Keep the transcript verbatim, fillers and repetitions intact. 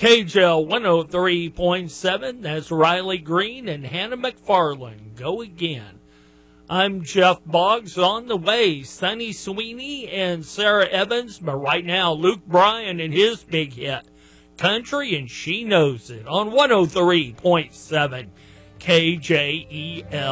K J L one oh three point seven, that's Riley Green and Hannah McFarland. Go again. I'm Jeff Boggs. On the way, Sunny Sweeney and Sarah Evans, but right now, Luke Bryan and his big hit, Country and She Knows It, on one oh three point seven K J E L.